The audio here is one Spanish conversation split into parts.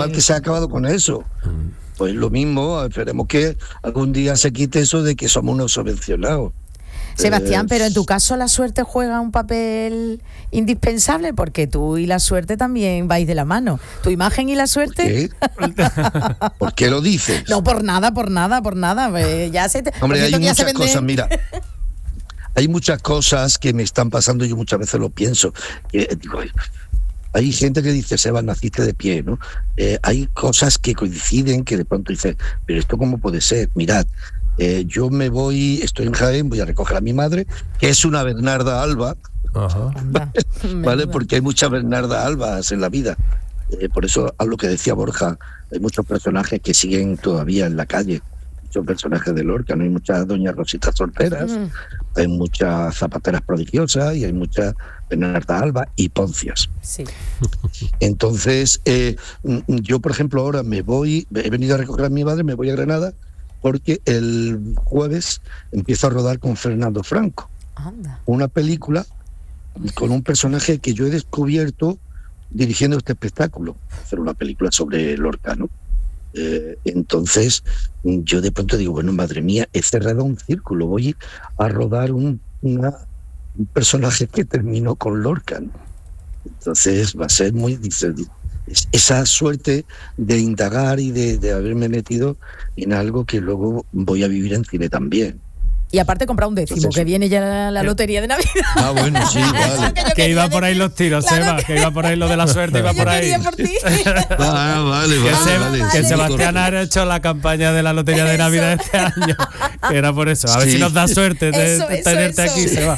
mal que se ha acabado con eso. Pues lo mismo, esperemos que algún día se quite eso de que somos unos subvencionados. Sebastián, pero en tu caso la suerte juega un papel indispensable, porque tú y la suerte también vais de la mano. Tu imagen y la suerte. ¿Por qué lo dices? No, por nada. Ya se te... Hombre, hay muchas cosas, mira. Hay muchas cosas que me están pasando, yo muchas veces lo pienso. Digo, hay gente que dice, Seba, naciste de pie, ¿no? Hay cosas que coinciden, que de pronto dices, pero ¿esto cómo puede ser? Mirad, yo estoy en Jaén, voy a recoger a mi madre, que es una Bernarda Alba, ¿vale? Porque hay muchas Bernarda Albas en la vida. Por eso, a lo que decía Borja, hay muchos personajes que siguen todavía en la calle. Muchos personajes de Lorca, no hay muchas doñas Rositas solteras, hay muchas zapateras prodigiosas y hay muchas Bernarda Alba y Poncias. Sí. Entonces, yo, por ejemplo, ahora he venido a recoger a mi madre, me voy a Granada, porque el jueves empiezo a rodar con Fernando Franco. Anda. Una película con un personaje que yo he descubierto dirigiendo este espectáculo, hacer una película sobre Lorca, ¿no? Entonces yo de pronto digo, bueno, madre mía, he cerrado un círculo, voy a rodar un personaje que terminó con Lorca, ¿no? Entonces va a ser muy difícil. Esa suerte de indagar y de haberme metido en algo que luego voy a vivir en cine también. Y aparte comprar un décimo, entonces, que viene ya la lotería de Navidad. Ah, bueno, sí, vale. Que iba por ahí los tiros, Seba, que iba por ahí lo de la suerte, iba por ahí. Por ti. Vale. Que Sebastián ha hecho la campaña de la lotería de Navidad este año, que era por eso. A ver si nos da suerte de tenerte aquí, Seba.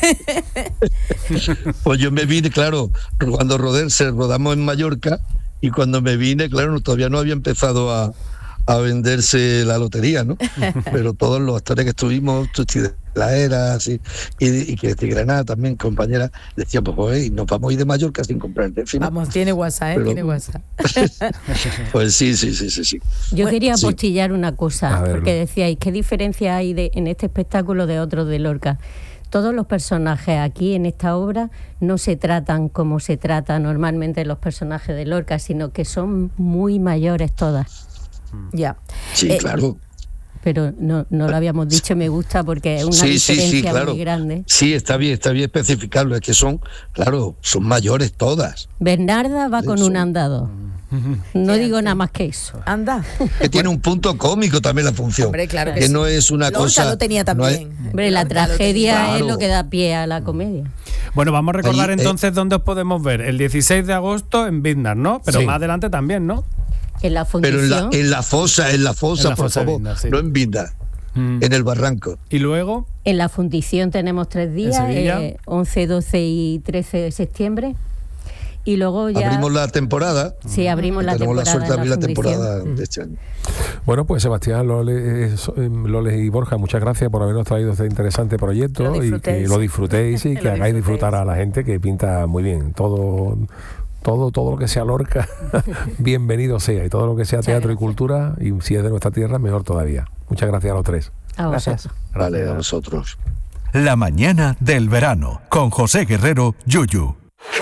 Pues yo me vine, claro, cuando rodamos en Mallorca, y cuando me vine, claro, todavía no había empezado a venderse la lotería, ¿no? Pero todos los actores que estuvimos, Chuchi de la Era, así, y que de Granada también, compañera, decían, pues nos vamos a ir de Mallorca sin comprar el décimo. Vamos, tiene WhatsApp, tiene WhatsApp. Pues sí. Yo quería apostillar una cosa, porque decíais, ¿qué diferencia hay en este espectáculo de otros de Lorca? Todos los personajes aquí en esta obra no se tratan como se trata normalmente los personajes de Lorca, sino que son muy mayores todas. Ya. Sí, claro. Pero no lo habíamos dicho, me gusta porque es una diferencia claro. Muy grande. Sí, está bien especificarlo, es que son mayores todas. Bernarda va con un andado. No digo nada más que eso. Anda. Que tiene un punto cómico también la función. Hombre, claro que no es una Lorca cosa. lo tenía también. Hombre, la tragedia es lo que da pie a la comedia. Bueno, vamos a recordar entonces dónde os podemos ver. El 16 de agosto en Biznar, ¿no? Pero más adelante también, ¿no? En la fundición. Pero en la fosa, por favor, Biznar, sí. no en Biznar, en el barranco. Y luego en la fundición tenemos 3 días, 11, 12 y 13 de septiembre. Y luego ya abrimos la temporada. Sí, abrimos la temporada. Tenemos la suerte de abrir la temporada de este año. Bueno, pues Sebastián, Loles y Borja, muchas gracias por habernos traído este interesante proyecto y que lo disfrutéis y que hagáis disfrutar a la gente, que pinta muy bien. Todo lo que sea Lorca, bienvenido sea, y todo lo que sea teatro y cultura, y si es de nuestra tierra, mejor todavía. Muchas gracias a los tres. Gracias. Vale, a vosotros. La mañana del verano, con José Guerrero, Yuyu.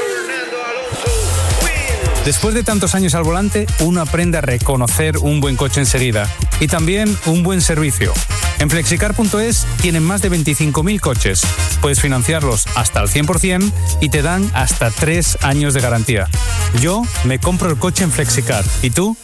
Después de tantos años al volante, uno aprende a reconocer un buen coche enseguida y también un buen servicio. En Flexicar.es tienen más de 25.000 coches. Puedes financiarlos hasta el 100% y te dan hasta 3 años de garantía. Yo me compro el coche en Flexicar. ¿Y tú?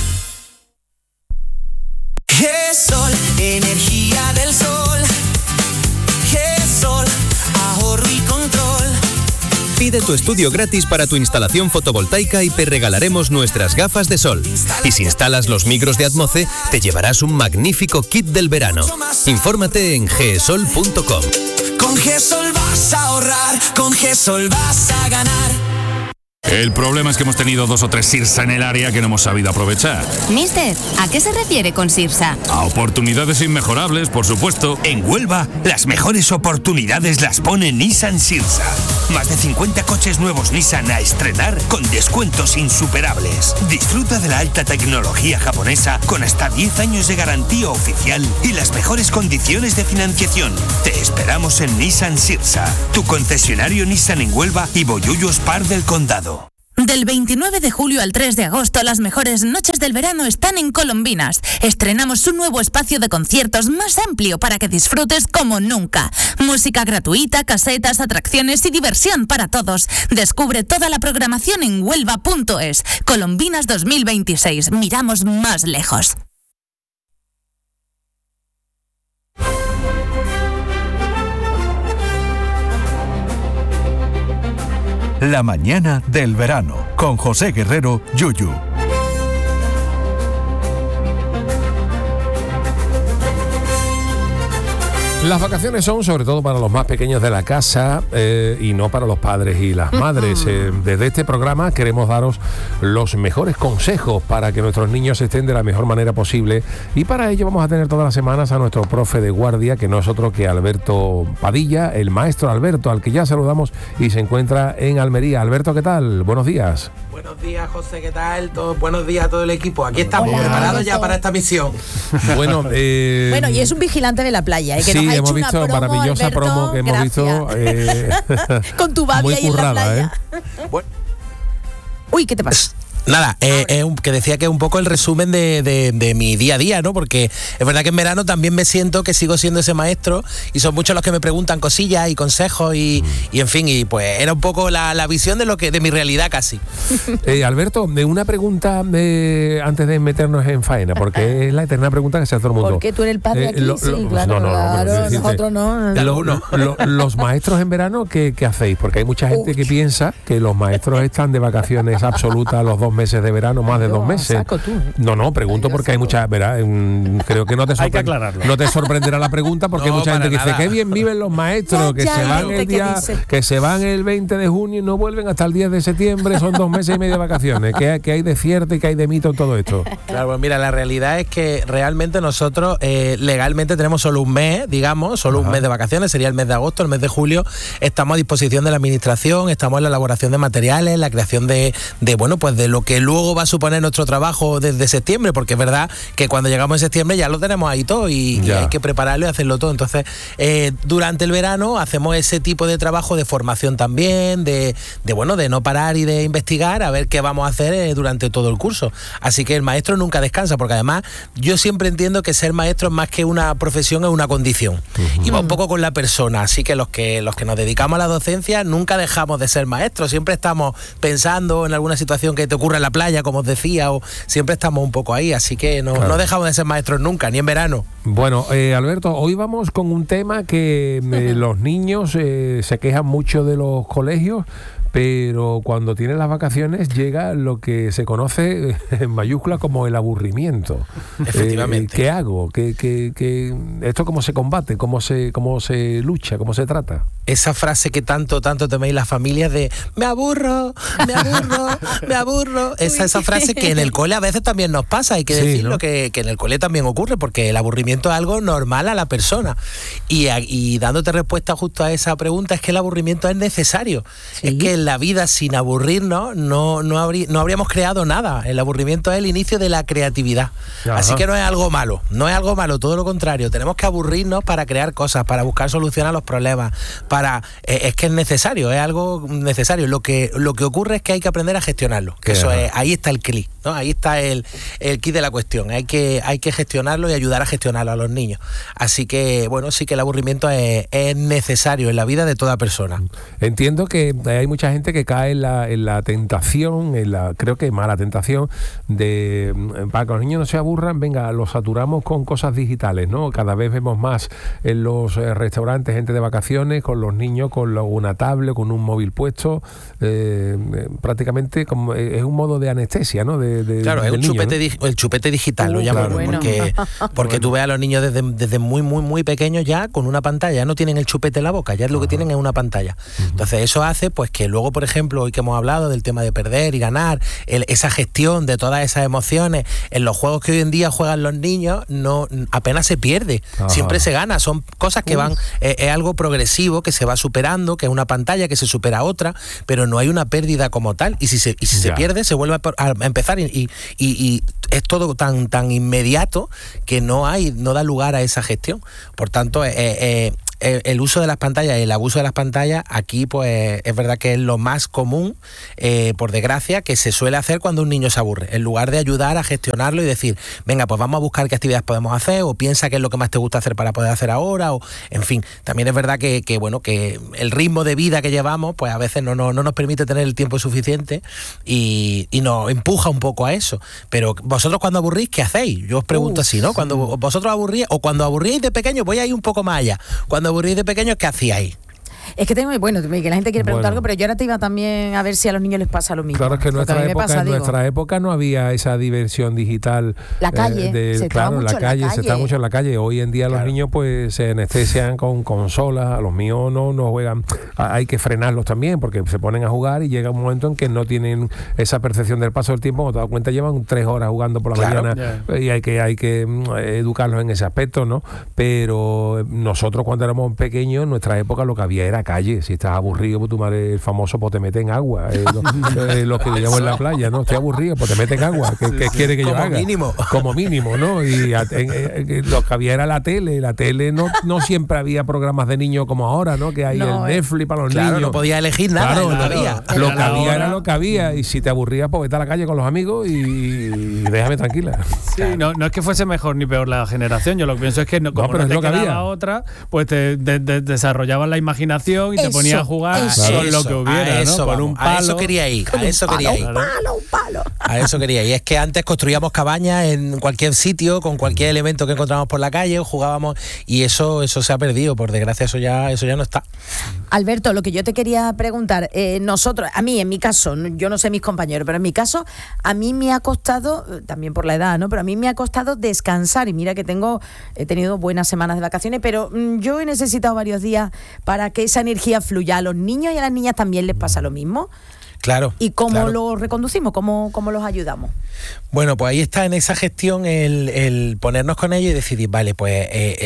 GESOL, energía del sol. GESOL, ahorro y control. Pide tu estudio gratis para tu instalación fotovoltaica y te regalaremos nuestras gafas de sol. Y si instalas los micros de Atmoce, te llevarás un magnífico kit del verano. Infórmate en gesol.com. Con GESOL vas a ahorrar, con GESOL vas a ganar. El problema es que hemos tenido 2 o 3 Sirsa en el área que no hemos sabido aprovechar. Mister, ¿a qué se refiere con Sirsa? A oportunidades inmejorables, por supuesto. En Huelva, las mejores oportunidades las pone Nissan Sirsa. Más de 50 coches nuevos Nissan a estrenar con descuentos insuperables. Disfruta de la alta tecnología japonesa con hasta 10 años de garantía oficial y las mejores condiciones de financiación. Te esperamos en Nissan Sirsa, tu concesionario Nissan en Huelva y Bollullos Par del Condado. Del 29 de julio al 3 de agosto, las mejores noches del verano están en Colombinas. Estrenamos un nuevo espacio de conciertos más amplio para que disfrutes como nunca. Música gratuita, casetas, atracciones y diversión para todos. Descubre toda la programación en huelva.es. Colombinas 2026. Miramos más lejos. La mañana del verano, con José Guerrero, Yuyu. Las vacaciones son sobre todo para los más pequeños de la casa y no para los padres y las madres. Desde este programa queremos daros los mejores consejos para que nuestros niños estén de la mejor manera posible, y para ello vamos a tener todas las semanas a nuestro profe de guardia, que no es otro que Alberto Padilla, el maestro Alberto, al que ya saludamos y se encuentra en Almería. Alberto, ¿qué tal? Buenos días. Buenos días, José, ¿qué tal? buenos días a todo el equipo. Aquí estamos, preparados ya para esta misión. Bueno, bueno, y es un vigilante de la playa, que sí, nos ha hemos hecho visto una promo, maravillosa Alberto, promo que hemos visto con tu babi ahí currada, en la playa. Bueno. Uy, ¿qué te pasa? Nada, que decía que es un poco el resumen de mi día a día, ¿no? Porque es verdad que en verano también me siento que sigo siendo ese maestro, y son muchos los que me preguntan cosillas y consejos y en fin, y pues era un poco la visión de mi realidad casi. Alberto, una pregunta antes de meternos en faena, porque es la eterna pregunta que se hace todo el mundo. ¿Por qué tú eres el padre aquí? Sí, claro, nosotros no. Los maestros en verano, ¿qué hacéis? Porque hay mucha gente que piensa que los maestros están de vacaciones absolutas los 2 meses de verano, más de 2 meses. No, pregunto porque hay mucha, creo que no te sorprenderá la pregunta, porque hay mucha gente que dice, qué bien viven los maestros, que se van el 20 de junio y no vuelven hasta el 10 de septiembre, son 2 meses y medio de vacaciones. ¿Qué hay de cierto y qué hay de mito en todo esto? Claro, pues mira, la realidad es que realmente nosotros legalmente tenemos solo un mes, digamos, un mes de vacaciones, sería el mes de agosto, el mes de julio. Estamos a disposición de la administración, estamos en la elaboración de materiales, la creación de lo que luego va a suponer nuestro trabajo desde septiembre, porque es verdad que cuando llegamos en septiembre ya lo tenemos ahí todo y hay que prepararlo y hacerlo todo. Entonces, durante el verano hacemos ese tipo de trabajo de formación también, de no parar y de investigar a ver qué vamos a hacer durante todo el curso. Así que el maestro nunca descansa, porque además yo siempre entiendo que ser maestro es más que una profesión, es una condición. Y va un poco con la persona, así que los que nos dedicamos a la docencia nunca dejamos de ser maestros, siempre estamos pensando en alguna situación que te ocurre en la playa, como os decía, o siempre estamos un poco ahí, así que no dejamos de ser maestros nunca, ni en verano. Bueno, Alberto, hoy vamos con un tema que los niños se quejan mucho de los colegios, pero cuando tienen las vacaciones llega lo que se conoce en mayúsculas como el aburrimiento. Efectivamente. ¿Qué hago? ¿Esto cómo se combate? ¿Cómo se lucha? ¿Cómo se trata? Esa frase que tanto teméis las familias de me aburro. Esa frase que en el cole a veces también nos pasa, hay que decirlo, ¿no? que en el cole también ocurre, porque el aburrimiento es algo normal a la persona. Y dándote respuesta justo a esa pregunta, es que el aburrimiento es necesario. ¿Sí? Es que en la vida, sin aburrirnos, no habríamos creado nada. El aburrimiento es el inicio de la creatividad. Ajá. Así que no es algo malo, todo lo contrario. Tenemos que aburrirnos para crear cosas, para buscar soluciones a los problemas, es que es necesario, es algo necesario. Lo que ocurre es que hay que aprender a gestionarlo, que eso es, ahí está el clic, ¿no? Ahí está el kit de la cuestión. Hay que gestionarlo y ayudar a gestionarlo a los niños. Así que, sí que el aburrimiento es necesario en la vida de toda persona. Entiendo que hay mucha gente que cae en la tentación, creo que mala tentación, para que los niños no se aburran, los saturamos con cosas digitales, ¿no? Cada vez vemos más en los restaurantes gente de vacaciones, con los niños con una tablet, con un móvil puesto, prácticamente como, es un modo de anestesia, ¿no? Claro, es el chupete digital, lo llamamos, porque tú ves a los niños desde muy, muy, muy pequeños ya con una pantalla, ya no tienen el chupete en la boca, ya lo que tienen es una pantalla. Entonces eso hace pues que luego, por ejemplo, hoy que hemos hablado del tema de perder y ganar, esa gestión de todas esas emociones, en los juegos que hoy en día juegan los niños, apenas se pierde, siempre se gana, son cosas que van, es algo progresivo, que se va superando, que es una pantalla que se supera a otra, pero no hay una pérdida como tal, y si se pierde se vuelve a empezar y es todo tan inmediato que no da lugar a esa gestión. Por tanto, es el uso de las pantallas y el abuso de las pantallas, aquí pues es verdad que es lo más común, por desgracia, que se suele hacer cuando un niño se aburre. En lugar de ayudar a gestionarlo y decir, venga, pues vamos a buscar qué actividades podemos hacer, o piensa qué es lo que más te gusta hacer para poder hacer ahora, o en fin, también es verdad que el ritmo de vida que llevamos, pues a veces no nos permite tener el tiempo suficiente y nos empuja un poco a eso. Pero vosotros cuando aburrís, ¿qué hacéis? Yo os pregunto así, ¿no? Cuando vosotros aburrís, o cuando aburríais de pequeño, voy a ir un poco más allá. Cuando aburrís de pequeño, ¿qué hacíais? Es que que la gente quiere preguntar algo, pero yo ahora te iba también a ver si a los niños les pasa lo mismo. Claro, es que en nuestra época no había esa diversión digital. La calle, se estaba mucho en la calle. Hoy en día los niños pues se anestesian con consolas, a los míos no juegan. Hay que frenarlos también porque se ponen a jugar y llega un momento en que no tienen esa percepción del paso del tiempo. Cuando te das cuenta llevan 3 horas jugando por la mañana y hay que educarlos en ese aspecto, ¿no? Pero nosotros cuando éramos pequeños, en nuestra época lo que había era calle. Si estás aburrido, pues tu madre, el famoso, pues te mete en agua. Lo que llevamos en la playa, ¿no? Estoy aburrido, pues te mete en agua. ¿Qué quiere que yo haga? Como mínimo, ¿no? Y lo que había era la tele. La tele no siempre había programas de niños como ahora, ¿no? Que hay el Netflix para los niños. No podía elegir nada. Lo que había era lo que había. Y si te aburrías, pues vete a la calle con los amigos y déjame tranquila. Sí, no es que fuese mejor ni peor la generación. Yo lo que pienso es que como no te quedaba otra, pues te desarrollaban la imaginación y te ponías a jugar con lo que hubiera, ¿no? Con un palo. A eso quería ir. Un palo. A eso quería ir. Y es que antes construíamos cabañas en cualquier sitio, con cualquier elemento que encontramos por la calle, jugábamos, y eso se ha perdido. Por desgracia, eso ya no está. Alberto, lo que yo te quería preguntar, nosotros, a mí, en mi caso, yo no sé mis compañeros, pero en mi caso, a mí me ha costado, también por la edad, ¿no? Pero a mí me ha costado descansar, y mira que he tenido buenas semanas de vacaciones, pero yo he necesitado varios días para que esa energía fluya. A los niños y a las niñas también les pasa lo mismo. Claro. ¿Y cómo lo reconducimos? ¿Cómo los ayudamos? Bueno, pues ahí está en esa gestión el ponernos con ellos y decidir, vale, pues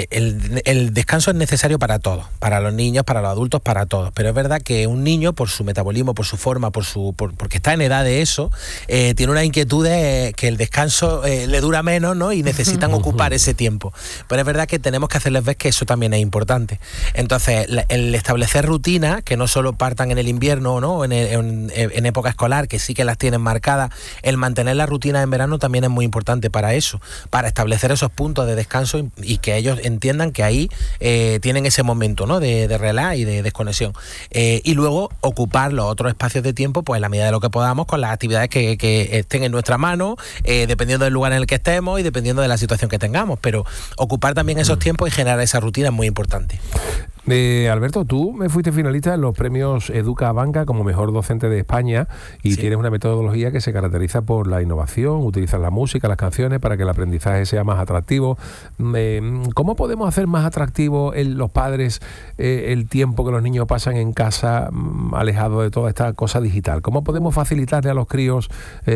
el descanso es necesario para todos, para los niños, para los adultos, para todos. Pero es verdad que un niño, por su metabolismo, por su forma, porque está en edad de eso, tiene una inquietud de que el descanso le dura menos, ¿no? Y necesitan ocupar ese tiempo. Pero es verdad que tenemos que hacerles ver que eso también es importante. Entonces, el establecer rutinas que no solo partan en el invierno, ¿no? En época escolar, que sí que las tienen marcadas, el mantener la rutina en verano también es muy importante para eso, para establecer esos puntos de descanso y que ellos entiendan que ahí tienen ese momento, ¿no? de relax y de desconexión. Y luego ocupar los otros espacios de tiempo, pues en la medida de lo que podamos, con las actividades que estén en nuestra mano, dependiendo del lugar en el que estemos y dependiendo de la situación que tengamos, pero ocupar también esos tiempos y generar esa rutina es muy importante. Alberto, tú me fuiste finalista en los premios Educa Banca como mejor docente de España y tienes una metodología que se caracteriza por la innovación, utilizas la música, las canciones para que el aprendizaje sea más atractivo. ¿Cómo podemos hacer más atractivo los padres el tiempo que los niños pasan en casa alejados de toda esta cosa digital? ¿Cómo podemos facilitarle a los críos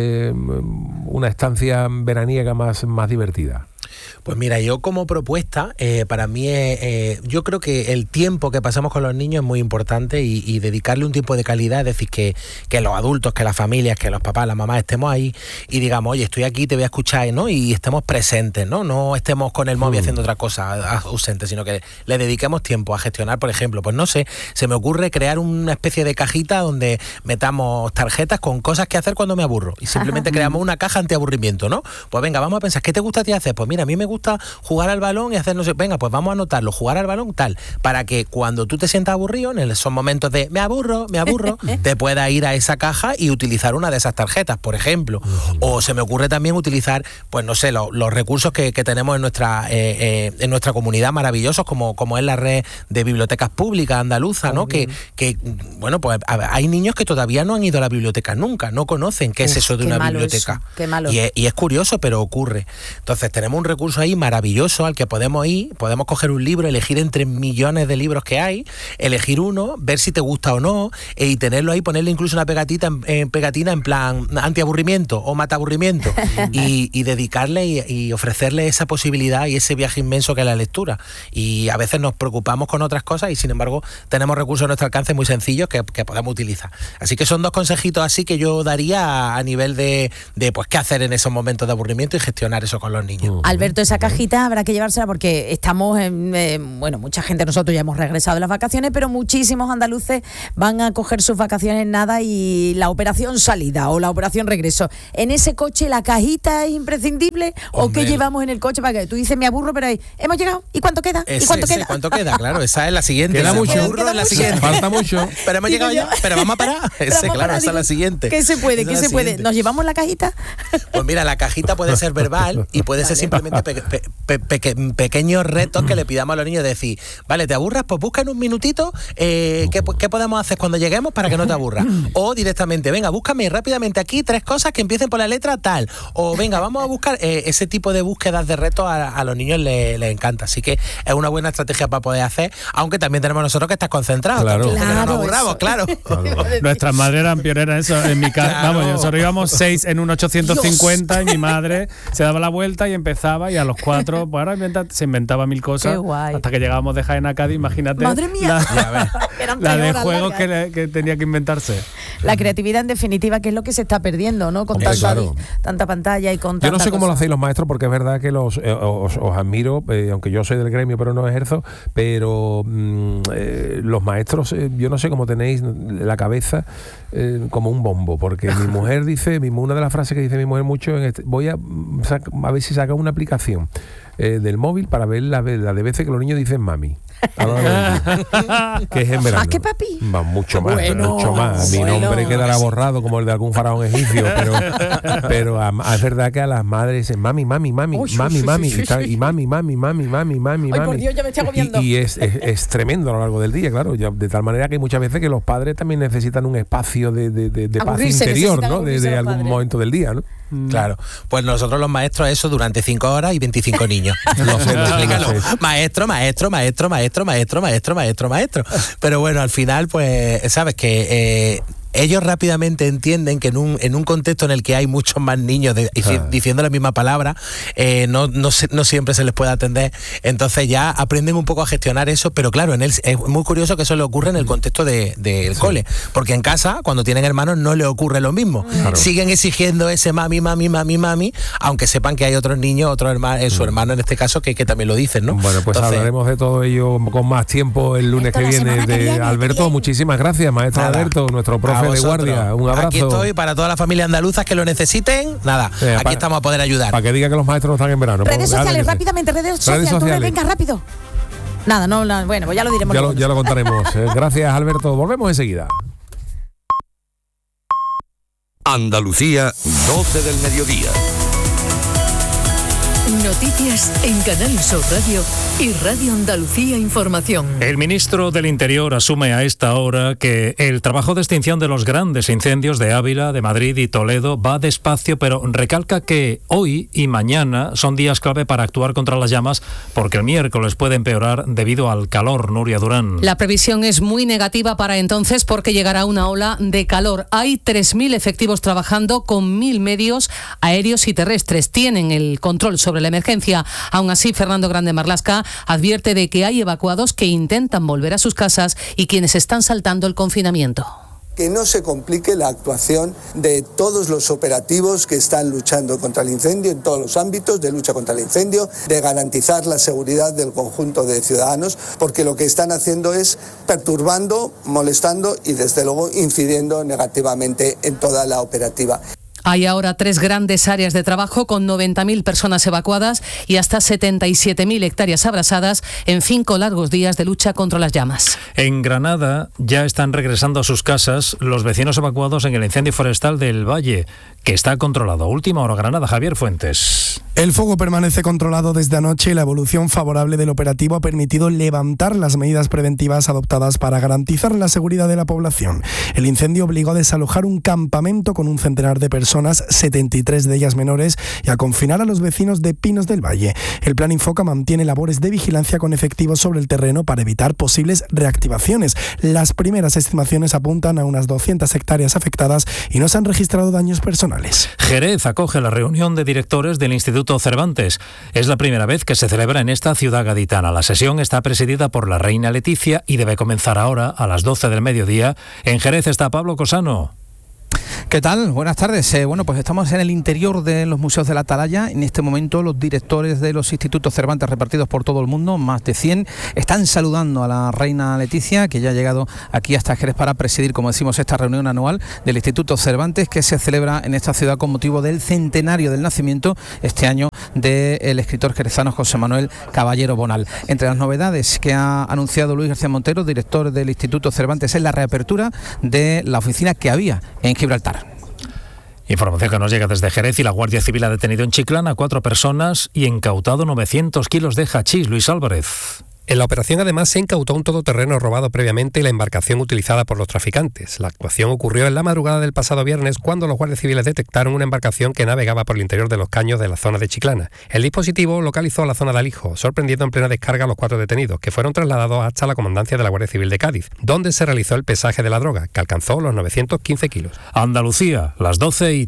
una estancia veraniega más divertida? Pues mira, yo como propuesta, para mí yo creo que el tiempo que pasamos con los niños es muy importante y dedicarle un tiempo de calidad, es decir, que los adultos, que las familias, que los papás, las mamás estemos ahí y digamos, oye, estoy aquí, te voy a escuchar, ¿no? Y estemos presentes, ¿no? No estemos con el móvil haciendo otra cosa ausente, sino que le dediquemos tiempo a gestionar, por ejemplo, pues no sé, se me ocurre crear una especie de cajita donde metamos tarjetas con cosas que hacer cuando me aburro y simplemente creamos una caja antiaburrimiento, ¿no? Pues venga, vamos a pensar, ¿qué te gusta a ti hacer? Pues mira, a mí me gusta jugar al balón y hacer no sé, venga, pues vamos a anotarlo, jugar al balón tal, para que cuando tú te sientas aburrido, en esos momentos de me aburro, te puedas ir a esa caja y utilizar una de esas tarjetas, por ejemplo. O se me ocurre también utilizar, pues no sé, los recursos que tenemos en nuestra comunidad maravillosos, como es la red de bibliotecas públicas andaluza, ¿no? Que bueno, pues hay niños que todavía no han ido a la biblioteca nunca, no conocen qué es eso de una biblioteca. Qué malo. Y es curioso, pero ocurre. Entonces tenemos un recurso ahí maravilloso al que podemos ir, podemos coger un libro, elegir entre millones de libros que hay, elegir uno, ver si te gusta o no, y tenerlo ahí, ponerle incluso una pegatina en plan antiaburrimiento o mataburrimiento y dedicarle y ofrecerle esa posibilidad y ese viaje inmenso que es la lectura. Y a veces nos preocupamos con otras cosas y sin embargo tenemos recursos a nuestro alcance muy sencillos que podemos utilizar. Así que son dos consejitos así que yo daría a nivel de pues qué hacer en esos momentos de aburrimiento y gestionar eso con los niños. Alberto, cierto, esa cajita habrá que llevársela porque estamos mucha gente, nosotros ya hemos regresado de las vacaciones, pero muchísimos andaluces van a coger sus vacaciones en nada y la operación salida o la operación regreso. En ese coche la cajita es imprescindible. ¿O qué llevamos en el coche? Para que tú dices me aburro, pero ahí hemos llegado. ¿Y cuánto queda? ¿Y cuánto queda? ¿Cuánto queda? Claro, esa es la siguiente. Queda mucho. Me aburro, es la siguiente. Falta mucho. Pero hemos llegado ya. Pero vamos a parar. Claro, esa es la siguiente. ¿Qué se puede? ¿Qué se puede? ¿Nos llevamos la cajita? Pues mira, la cajita puede ser verbal y puede ser simplemente pequeños retos que le pidamos a los niños. Decir, vale, ¿te aburras? Pues busca en un minutito qué podemos hacer cuando lleguemos para que no te aburras. O directamente, venga, búscame rápidamente aquí 3 cosas que empiecen por la letra tal. O venga, vamos a buscar ese tipo de búsquedas de retos a los niños les encanta. Así que es una buena estrategia para poder hacer, aunque también tenemos nosotros que estar concentrados. Claro. No nos aburramos, claro. Nuestras madres eran pioneras eso. En mi casa, vamos, nosotros íbamos 6 en un 850 y mi madre se daba la vuelta y empezaba y a los 4, pues ahora se inventaba 1000 cosas hasta que llegábamos de Jaén a Cádiz, imagínate. Madre mía. La de juegos que tenía que inventarse. La creatividad en definitiva, que es lo que se está perdiendo, ¿no? Con tanta pantalla y con tanta Yo no sé cómo cosa. lo hacéis los maestros, porque es verdad que os admiro, aunque yo soy del gremio pero no ejerzo, pero los maestros, yo no sé cómo tenéis la cabeza como un bombo, porque mi mujer dice, una de las frases que dice mi mujer mucho, voy a ver si saca una aplicación del móvil para ver la de veces que los niños dicen mami. Que es en verano. ¿Más que papi? Va mucho más, mucho más. Mi nombre quedará borrado como el de algún faraón egipcio, pero es verdad que a las madres dicen mami, mami, mami, mami, mami, y mami, mami, mami, mami, mami. Ay, por Dios, ya me estoy agobiando. Y es tremendo a lo largo del día, claro, de tal manera que muchas veces que los padres también necesitan un espacio de paz interior, ¿no? De algún momento del día, ¿no? Claro, pues nosotros los maestros eso durante 5 horas y 25 niños. No sé. Maestro. Pero bueno, al final, pues, sabes que ellos rápidamente entienden que en un contexto en el que hay muchos más niños diciendo la misma palabra, no siempre se les puede atender. Entonces ya aprenden un poco a gestionar eso, pero claro, es muy curioso que eso le ocurre en el contexto del cole, porque en casa, cuando tienen hermanos, no le ocurre lo mismo. Claro. Siguen exigiendo ese mami, mami, mami, mami, aunque sepan que hay otros niños, otros hermanos, su hermano en este caso, que también lo dicen, ¿no? Bueno, pues entonces, hablaremos de todo ello con más tiempo el lunes que viene. Alberto, muchísimas gracias, maestro Alberto, nuestro profe de guardia, un abrazo. Aquí estoy para toda la familia andaluzas que lo necesiten. Aquí estamos a poder ayudar. Para que diga que los maestros no están en verano. Redes sociales, rápidamente, redes sociales. Venga, rápido. Bueno, pues ya lo diremos. Ya lo contaremos. Gracias, Alberto. Volvemos enseguida. Andalucía, 12 del mediodía. Noticias en Canal Sur Radio y Radio Andalucía Información. El ministro del Interior asume a esta hora que el trabajo de extinción de los grandes incendios de Ávila, de Madrid y Toledo va despacio, pero recalca que hoy y mañana son días clave para actuar contra las llamas, porque el miércoles puede empeorar debido al calor. Nuria Durán. La previsión es muy negativa para entonces porque llegará una ola de calor. Hay 3.000 efectivos trabajando con 1.000 medios aéreos y terrestres. Tienen el control sobre la emergencia. Aún así, Fernando Grande Marlasca advierte de que hay evacuados que intentan volver a sus casas y quienes están saltando el confinamiento. Que no se complique la actuación de todos los operativos que están luchando contra el incendio en todos los ámbitos de lucha contra el incendio, de garantizar la seguridad del conjunto de ciudadanos, porque lo que están haciendo es perturbando, molestando y desde luego incidiendo negativamente en toda la operativa. Hay ahora 3 grandes áreas de trabajo con 90.000 personas evacuadas y hasta 77.000 hectáreas abrasadas en 5 largos días de lucha contra las llamas. En Granada ya están regresando a sus casas los vecinos evacuados en el incendio forestal del Valle, que está controlado. Última hora, Granada, Javier Fuentes. El fuego permanece controlado desde anoche y la evolución favorable del operativo ha permitido levantar las medidas preventivas adoptadas para garantizar la seguridad de la población. El incendio obligó a desalojar un campamento con un centenar de personas, 73 de ellas menores, y a confinar a los vecinos de Pinos del Valle. El Plan Infoca mantiene labores de vigilancia con efectivos sobre el terreno para evitar posibles reactivaciones. Las primeras estimaciones apuntan a unas 200 hectáreas afectadas y no se han registrado daños personales. Jerez acoge la reunión de directores del Instituto Cervantes. Es la primera vez que se celebra en esta ciudad gaditana. La sesión está presidida por la reina Leticia y debe comenzar ahora a las 12 del mediodía. En Jerez está Pablo Cosano. ¿Qué tal? Buenas tardes. Bueno, pues estamos en el interior de los museos de la Atalaya. En este momento los directores de los institutos Cervantes repartidos por todo el mundo, más de 100, están saludando a la reina Leticia, que ya ha llegado aquí hasta Jerez para presidir, como decimos, esta reunión anual del Instituto Cervantes, que se celebra en esta ciudad con motivo del centenario del nacimiento este año del escritor jerezano José Manuel Caballero Bonal. Entre las novedades que ha anunciado Luis García Montero, director del Instituto Cervantes, es la reapertura de la oficina que había en Gibraltar. Información que nos llega desde Jerez y la Guardia Civil ha detenido en Chiclana a 4 personas y incautado 900 kilos de hachís. Luis Álvarez. En la operación además se incautó un todoterreno robado previamente y la embarcación utilizada por los traficantes. La actuación ocurrió en la madrugada del pasado viernes cuando los guardias civiles detectaron una embarcación que navegaba por el interior de los caños de la zona de Chiclana. El dispositivo localizó la zona de Alijo, sorprendiendo en plena descarga a los 4 detenidos, que fueron trasladados hasta la comandancia de la Guardia Civil de Cádiz, donde se realizó el pesaje de la droga, que alcanzó los 915 kilos. Andalucía, las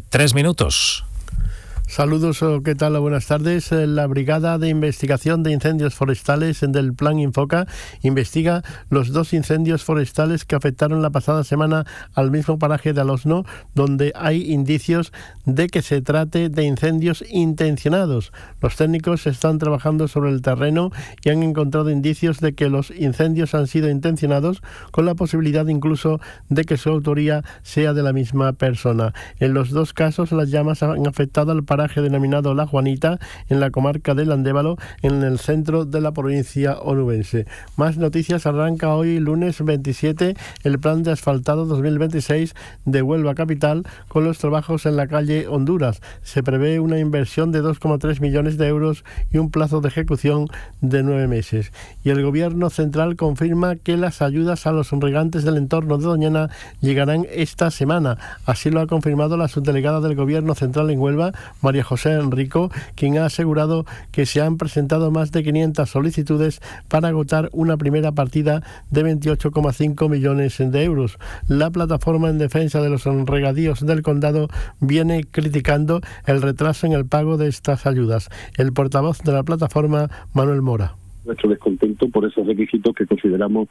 12:03. Saludos, ¿qué tal? Buenas tardes. La Brigada de Investigación de Incendios Forestales del Plan Infoca investiga los 2 incendios forestales que afectaron la pasada semana al mismo paraje de Alosno, donde hay indicios de que se trate de incendios intencionados. Los técnicos están trabajando sobre el terreno y han encontrado indicios de que los incendios han sido intencionados, con la posibilidad incluso de que su autoría sea de la misma persona. En los 2 casos, las llamas han afectado al paraje denominado La Juanita, en la comarca del Andévalo, en el centro de la provincia onubense. Más noticias. Arranca hoy, lunes 27, el plan de asfaltado 2026 de Huelva Capital, con los trabajos en la calle Honduras. Se prevé una inversión de 2,3 millones de euros y un plazo de ejecución de 9 meses. Y el Gobierno central confirma que las ayudas a los regantes del entorno de Doñana llegarán esta semana. Así lo ha confirmado la subdelegada del Gobierno central en Huelva, María José Enrico, quien ha asegurado que se han presentado más de 500 solicitudes para agotar una primera partida de 28,5 millones de euros. La plataforma en defensa de los regadíos del condado viene criticando el retraso en el pago de estas ayudas. El portavoz de la plataforma, Manuel Mora. Nuestro descontento por esos requisitos que consideramos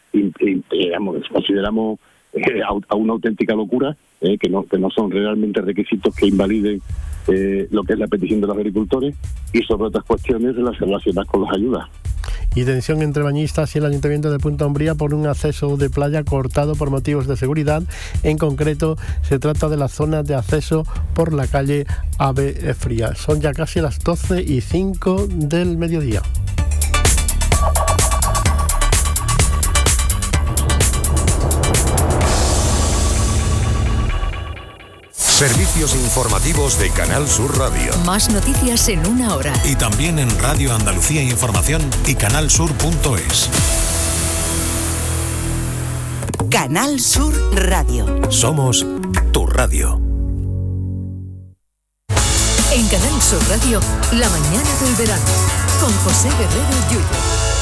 a una auténtica locura, que no son realmente requisitos que invaliden lo que es la petición de los agricultores, y sobre otras cuestiones relacionadas con las ayudas. Y tensión entre bañistas y el Ayuntamiento de Punta Umbría por un acceso de playa cortado por motivos de seguridad. En concreto, se trata de la zona de acceso por la calle Ave Fría. Son ya casi las 12:05 del mediodía. Servicios informativos de Canal Sur Radio. Más noticias en 1 hora. Y también en Radio Andalucía Información y canalsur.es. Canal Sur Radio. Somos tu radio. En Canal Sur Radio, la mañana del verano, con José Guerrero Yuyu.